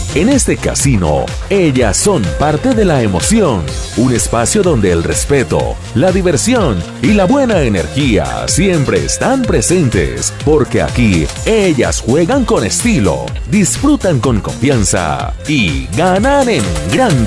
En este casino, ellas son parte de la emoción. Un espacio donde el respeto, la diversión y la buena energía siempre están presentes. Porque aquí, ellas juegan con estilo, disfrutan con confianza y ganan en grande.